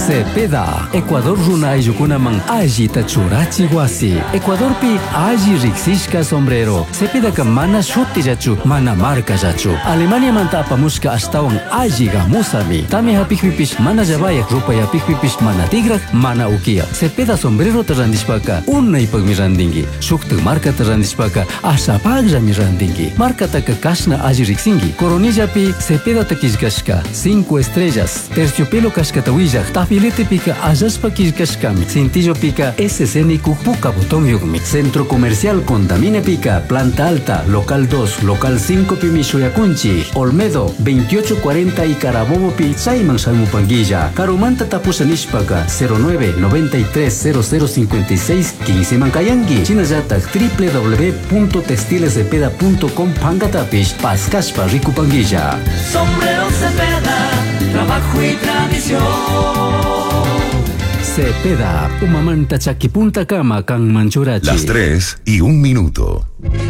Cepeda, Ecuador runa aylukuna man alli tachurachi wasi. Ecuador pi alli riksishka sombrero. Cepeda mana shutillachu, mana markallachu. Alemania manta apamushka astawan alli gamusami. Tami hapikpipish mana llavayak, rupa yapikpipish mana tigrak, mana ukia. Cepeda sombrero tarandishpaka unaypakmi randingi. Shukta marca tarandishpaka ashapagrami randingi. Marca taka kashna alli riksingi. Coronilla pi Cepeda takishkashka 5 estrellas. Terciopelo kashkata willak. Tafilete pika allashpa kishkashkami. Cintillo pika SCNQ puka botón yugmi. Centro Comercial Condamine pica planta alta, local 2, local 5 pi Mishuyakunchi. Olmedo 2840 y Carabobo pi Saiman Salmupanguilla. Carumanta tapusanishpaka 09 93 0056 15 Mankayangi. Chinayatak www.textilescepeda.com Pangatapish Paskashpa Rikupanguilla. Sombrero Cepeda, trabajo y tradición. Cepeda, umamanta chakipunta kama kang manchurachi. Las 3:01.